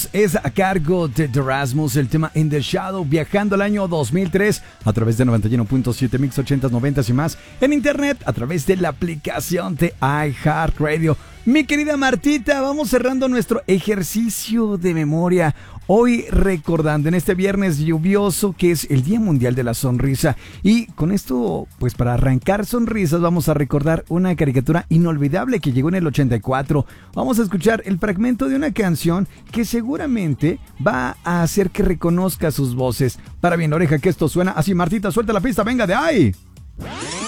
Es a cargo de The Rasmus, el tema In the Shadow, viajando al año 2003 a través de 91.7 Mix 80s, 90s y más en internet a través de la aplicación de iHeartRadio. Mi querida Martita, vamos cerrando nuestro ejercicio de memoria. Hoy recordando en este viernes lluvioso que es el Día Mundial de la Sonrisa. Y con esto, pues para arrancar sonrisas, vamos a recordar una caricatura inolvidable que llegó en el 84. Vamos a escuchar el fragmento de una canción que seguramente va a hacer que reconozca sus voces. Para bien la oreja que esto suena así. Martita, suelta la pista, venga de ahí.